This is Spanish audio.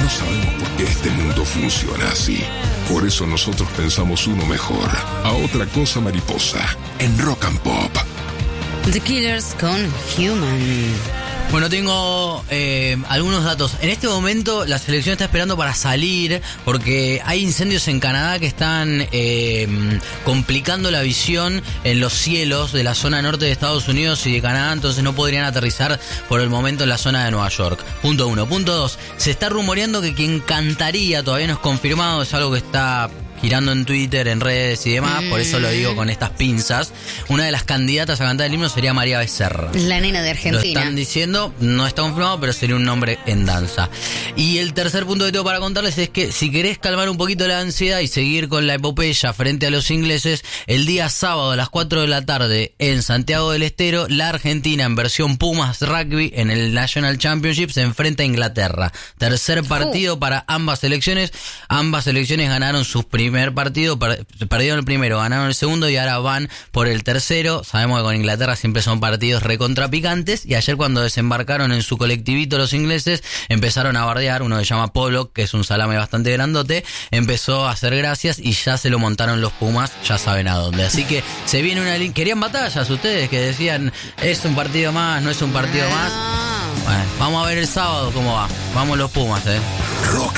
sabemos por qué este mundo funciona así. Por eso nosotros pensamos uno mejor. A otra cosa mariposa. En Rock and Pop. The Killers con Human. Bueno, tengo algunos datos. En este momento la selección está esperando para salir porque hay incendios en Canadá que están complicando la visión en los cielos de la zona norte de Estados Unidos y de Canadá, entonces no podrían aterrizar por el momento en la zona de Nueva York. Punto 1. Punto 2. Se está rumoreando que quien cantaría, todavía no es confirmado, es algo que está girando en Twitter, en redes y demás, por eso lo digo con estas pinzas. Una de las candidatas a cantar el himno sería María Becerra. La nena de Argentina. Lo están diciendo, no está confirmado, pero sería un nombre en danza. Y el tercer punto que tengo para contarles es que si querés calmar un poquito la ansiedad y seguir con la epopeya frente a los ingleses, el día sábado a las 4 de la tarde en Santiago del Estero, la Argentina en versión Pumas Rugby en el National Championship se enfrenta a Inglaterra. Tercer partido para ambas selecciones. Ambas selecciones ganaron sus primer partido, perdieron el primero, ganaron el segundo y ahora van por el tercero. Sabemos que con Inglaterra siempre son partidos recontrapicantes y ayer cuando desembarcaron en su colectivito los ingleses empezaron a bardear. Uno que se llama Pollock, que es un salame bastante grandote, empezó a hacer gracias y ya se lo montaron los Pumas, ya saben a dónde. Así que se viene una línea. ¿Querían batallas ustedes que decían es un partido más, no es un partido más? Bueno, vamos a ver el sábado cómo va. Vamos los Pumas, Rock